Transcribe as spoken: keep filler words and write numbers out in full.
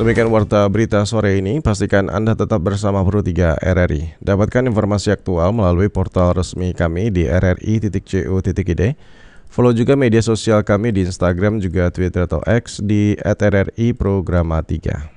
Demikian warta berita sore ini, pastikan Anda tetap bersama Pro tiga R R I. Dapatkan informasi aktual melalui portal resmi kami di r r i titik co titik i d. Follow juga media sosial kami di Instagram juga Twitter atau X di at r r i programa tiga.